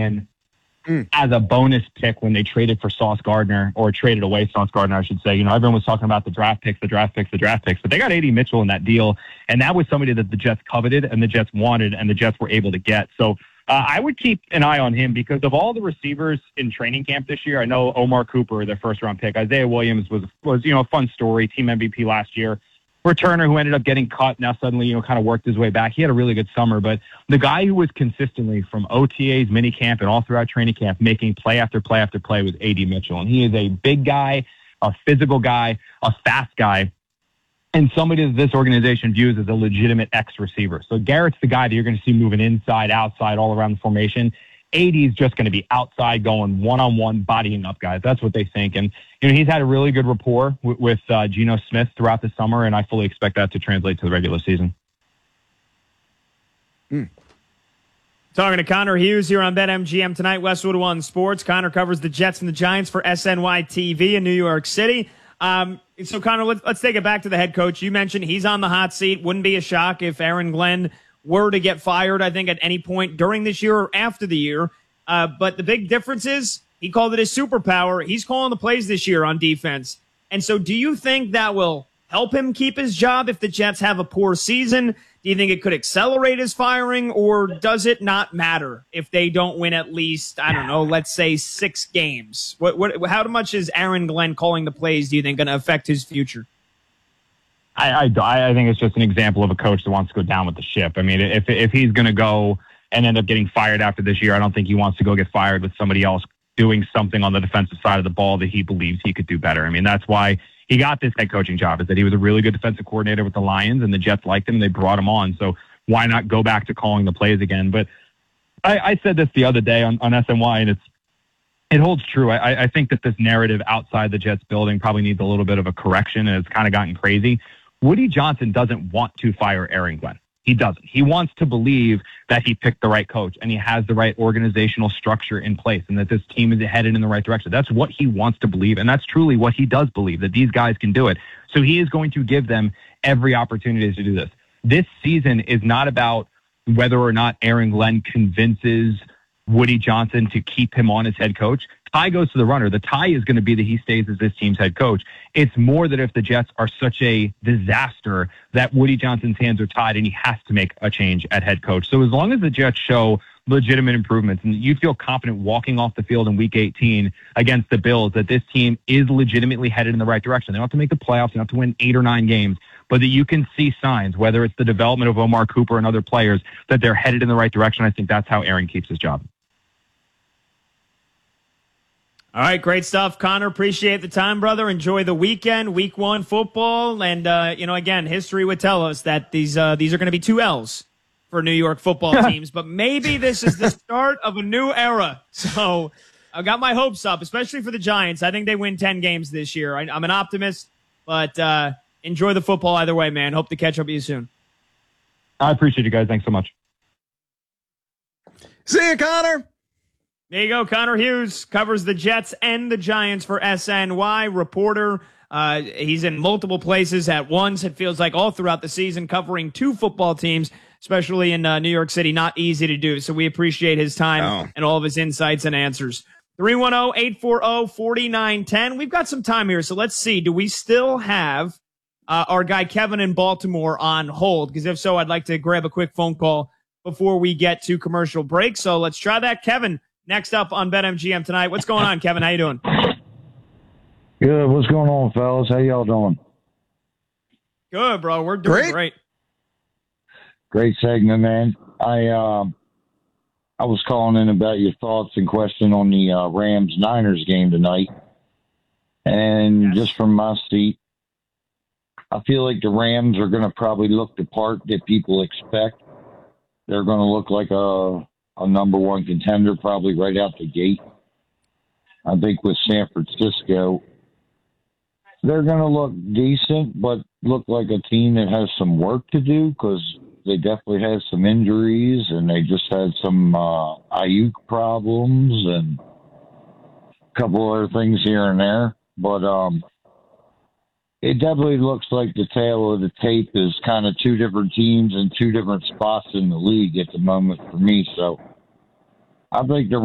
in as a bonus pick when they traded for Sauce Gardner, or traded away Sauce Gardner, I should say. You know, everyone was talking about the draft picks, but they got A.D. Mitchell in that deal, and that was somebody that the Jets coveted and the Jets wanted and the Jets were able to get. So I would keep an eye on him because of all the receivers in training camp this year. I know Omar Cooper, their first-round pick. Isaiah Williams was a fun story, team MVP last year. Returner who ended up getting cut, now suddenly, kind of worked his way back. He had a really good summer, but the guy who was consistently from OTAs, minicamp, and all throughout training camp making play after play after play was A.D. Mitchell. And he is a big guy, a physical guy, a fast guy, and somebody that this organization views as a legitimate X receiver. So Garrett's the guy that you're going to see moving inside, outside, all around the formation. AD is just going to be outside going one-on-one, bodying up guys. That's what they think. And, he's had a really good rapport with Geno Smith throughout the summer, and I fully expect that to translate to the regular season. Talking to Connor Hughes here on BetMGM tonight, Westwood One Sports. Connor covers the Jets and the Giants for SNY TV in New York City. So, Connor, let's take it back to the head coach. You mentioned he's on the hot seat. Wouldn't be a shock if Aaron Glenn were to get fired, I think, at any point during this year or after the year. But the big difference is he called it his superpower. He's calling the plays this year on defense. And so do you think that will help him keep his job if the Jets have a poor season? Do you think it could accelerate his firing, or does it not matter if they don't win at least, I don't know, let's say 6 games? How much is Aaron Glenn calling the plays, do you think, going to affect his future? I think it's just an example of a coach that wants to go down with the ship. I mean, if he's going to go and end up getting fired after this year, I don't think he wants to go get fired with somebody else doing something on the defensive side of the ball that he believes he could do better. I mean, that's why he got this head coaching job, is that he was a really good defensive coordinator with the Lions, and the Jets liked him, and they brought him on. So why not go back to calling the plays again? But I said this the other day on SNY, and it holds true. I think that this narrative outside the Jets building probably needs a little bit of a correction, and it's kind of gotten crazy. Woody Johnson doesn't want to fire Aaron Glenn. He doesn't. He wants to believe that he picked the right coach and he has the right organizational structure in place and that this team is headed in the right direction. That's what he wants to believe, and that's truly what he does believe, that these guys can do it. So he is going to give them every opportunity to do this. This season is not about whether or not Aaron Glenn convinces Woody Johnson to keep him on as head coach. Tie goes to the runner. The tie is going to be that he stays as this team's head coach. It's more that if the Jets are such a disaster that Woody Johnson's hands are tied and he has to make a change at head coach. So as long as the Jets show legitimate improvements and you feel confident walking off the field in Week 18 against the Bills that this team is legitimately headed in the right direction. They don't have to make the playoffs. They don't have to win 8 or 9 games, but that you can see signs, whether it's the development of Omar Cooper and other players, that they're headed in the right direction. I think that's how Aaron keeps his job. All right, great stuff, Connor. Appreciate the time, brother. Enjoy the weekend, Week 1 football, and again, history would tell us that these are going to be 2 L's for New York football teams, but maybe this is the start of a new era. So I got my hopes up, especially for the Giants. I think they win 10 games this year. I'm an optimist, but enjoy the football either way, man. Hope to catch up with you soon. I appreciate you guys. Thanks so much. See you, Connor. There you go. Connor Hughes covers the Jets and the Giants for SNY. Reporter. He's in multiple places at once. It feels like all throughout the season, covering 2 football teams, especially in New York City. Not easy to do. So we appreciate his time and all of his insights and answers. 310-840-4910. We've got some time here. So let's see. Do we still have our guy Kevin in Baltimore on hold? Because if so, I'd like to grab a quick phone call before we get to commercial break. So let's try that. Kevin, next up on BetMGM tonight. What's going on, Kevin? How you doing? Good. What's going on, fellas? How y'all doing? Good, bro. We're doing great. Great segment, man. I was calling in about your thoughts and question on the Rams-Niners game tonight. And just from my seat, I feel like the Rams are going to probably look the part that people expect. They're going to look like a number 1 contender probably right out the gate. I think with San Francisco, they're going to look decent, but look like a team that has some work to do because they definitely had some injuries and they just had some Ayuk problems and a couple other things here and there. But it definitely looks like the tail of the tape is kind of 2 different teams in 2 different spots in the league at the moment for me. So I think the